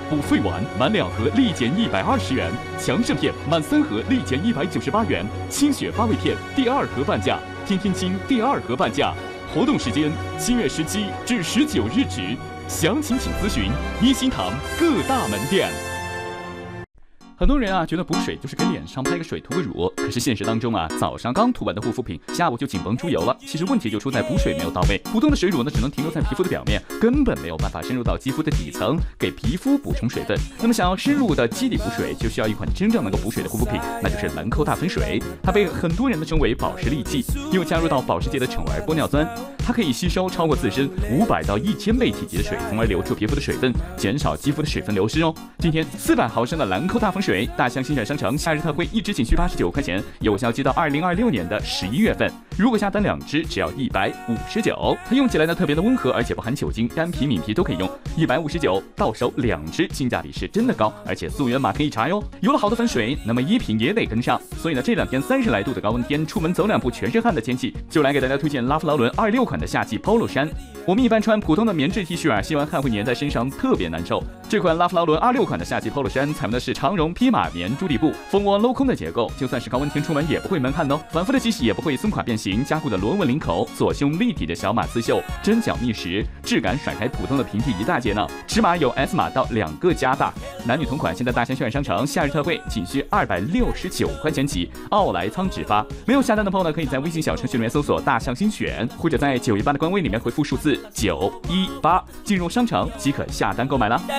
补肺丸满2盒立减120元，强肾片满3盒立减198元，清血发胃片第2盒半价，天天清第2盒半价。活动时间7月17至19日止，详情请咨询一心堂各大门店。很多人觉得补水就是给脸上拍个水涂个乳，可是现实当中早上刚涂完的护肤品，下午就紧绷出油了。其实问题就出在补水没有到位，普通的水乳呢只能停留在皮肤的表面，根本没有办法深入到肌肤的底层，给皮肤补充水分。那么想要深入的基底补水，就需要一款真正能够补水的护肤品，那就是兰蔻大粉水。它被很多人称为保湿利器，又加入到保时捷的橙儿玻尿酸，它可以吸收超过自身500到1000倍体积的水，从而留住皮肤的水分，减少肌肤的水分流失哦。今天400毫升的兰蔻大粉水，大象新选商城夏日特惠一支仅需89块钱，有效期到2026年的11月份。如果下单2支，只要159。它用起来呢特别的温和，而且不含酒精，干皮、敏皮都可以用。159到手2支，性价比是真的高，而且溯源码可以查哟。有了好的粉水，那么衣品也得跟上。所以呢，这2天30来度的高温天，出门走2步全是汗的天气，就来给大家推荐拉夫劳伦26款的夏季 Polo 衫。我们一般穿普通的棉质 T 恤吸完汗会粘在身上，特别难受。这款拉夫劳伦26款的夏季 Polo 衫采用的是长绒披马棉猪底布，蜂窝镂空的结构，就算是高温天出门也不会闷汗哦。反复的洗也不会松垮变形，加固的螺纹领口，左胸立体的小码刺绣，针脚密实，质感甩开普通的平底一大截呢。尺码有 S 码到2个加大，男女同款。现在大象轩然商城夏日特惠仅需269块钱起，奥莱仓直发。没有下单的朋友呢，可以在微信小程序里面搜索大象新选，或者在918的官微里面回复数字918，进入商城即可下单购买了。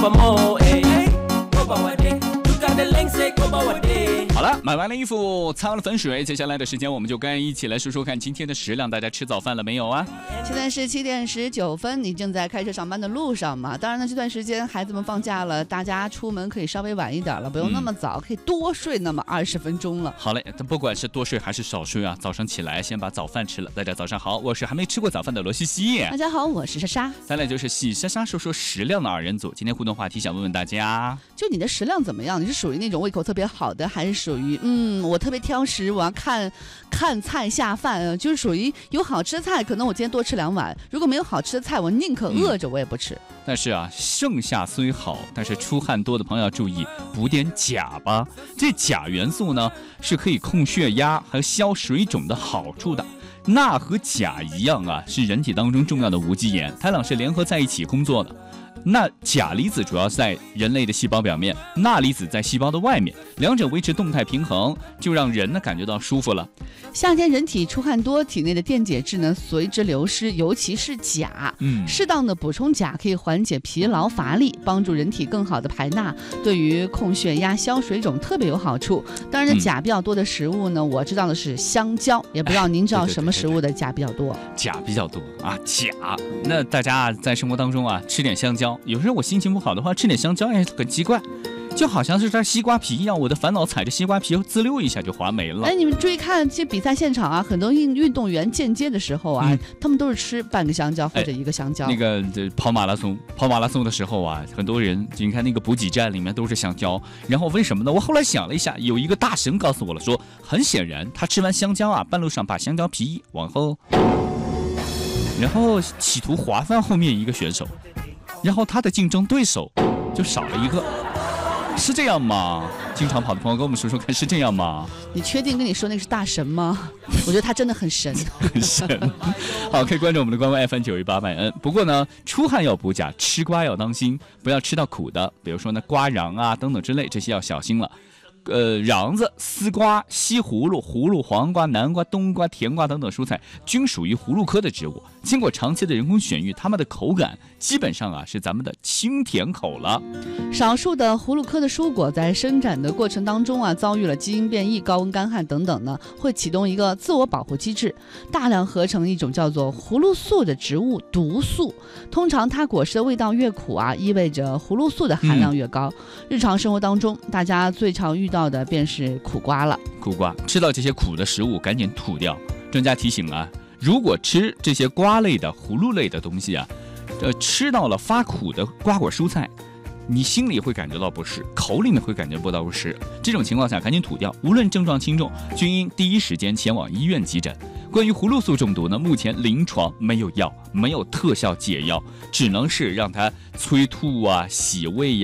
好了，买完了衣服，擦完了粉水，接下来的时间我们就该一起来说说看今天的食量。大家吃早饭了没有啊？ 现在是7点19分，你正在开车上班的路上嘛？当然呢，这段时间孩子们放假了，大家出门可以稍微晚一点了，不用那么早，可以多睡那么20分钟了。 好嘞，不管是多睡还是少睡早上起来先把早饭吃了。大家早上好，我是还没吃过早饭的罗西西。 大家好，我是莎莎。 咱俩就是喜莎莎说说食量的2人组。今天互动话题想问问大家， 就你的食量怎么样？你是属于那种胃口特别好的，还是属于我特别挑食，我要看菜下饭，就是属于有好吃的菜，可能我今天多吃2碗，如果没有好吃的菜，我宁可饿着我也不吃。 但是盛夏虽好，但是出汗多的朋友要注意，补点钾吧。这钾元素呢是可以控血压还有消水肿的好处的。钠和钾一样是人体当中重要的无机盐，它俩是联合在一起工作的。那钾离子主要在人类的细胞表面，钠离子在细胞的外面，两者维持动态平衡，就让人呢感觉到舒服了。 夏天人体出汗多，体内的电解质呢随之流失，尤其是钾。适当的补充钾可以缓解疲劳乏力，帮助人体更好的排钠，对于控血压、消水肿特别有好处。当然呢，钾比较多的食物呢，我知道的是香蕉，也不知道您知道什么食物的钾比较多？ 钾比较多钾。那大家在生活当中吃点香蕉。有时候我心情不好的话，吃点香蕉也很奇怪，就好像是这西瓜皮一样，我的烦恼踩着西瓜皮滋溜一下就滑没了。 你们注意看这比赛现场很多运动员间接的时候他们都是吃半个香蕉或者1个香蕉。 那个跑马拉松的时候很多人你看那个补给站里面都是香蕉，然后为什么呢？我后来想了一下，有一个大神告诉我了，说很显然他吃完香蕉半路上把香蕉皮往后，然后企图滑翻后面一个选手，然后他的竞争对手就少了一个，是这样吗？经常跑的朋友跟我们说说看，是这样吗？ 你确定跟你说那个是大神吗？我觉得他真的很神， 很神。好，可以关注我们的官微 FM918买恩。不过呢，出汗要补钾，吃瓜要当心，不要吃到苦的，比如说呢瓜瓤等等之类，这些要小心了。瓤子、丝瓜、西葫芦、葫芦、黄瓜、南瓜、冬瓜、甜瓜等等蔬菜均属于葫芦科的植物。经过长期的人工选育，它们的口感基本上是咱们的清甜口了。 少数的葫芦科的蔬果在生长的过程当中遭遇了基因变异、高温干旱等等呢，会启动一个自我保护机制，大量合成一种叫做葫芦素的植物毒素。通常它果实的味道越苦意味着葫芦素的含量越高。日常生活当中，大家最常遇到的便是苦瓜了。 苦瓜，吃到这些苦的食物赶紧吐掉。专家提醒如果吃这些瓜类的、葫芦类的东西吃到了发苦的瓜果蔬菜，你心里会感觉到不适，口里面会感觉不到不适。这种情况下赶紧吐掉，无论症状轻重，均应第一时间前往医院急诊。关于葫芦素中毒呢，目前临床没有药，没有特效解药，只能是让它催吐洗胃